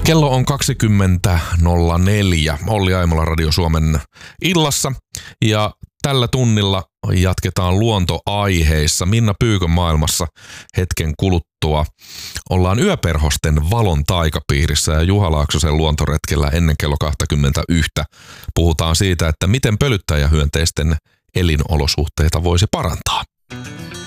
Kello on 20.04. Olli Aimola Radio Suomen illassa ja tällä tunnilla jatketaan luontoaiheissa. Minna Pyykön maailmassa hetken kuluttua ollaan yöperhosten valon taikapiirissä ja Juha Laaksosen luontoretkellä ennen kello 21. Puhutaan siitä, että miten pölyttäjähyönteisten elinolosuhteita voisi parantaa.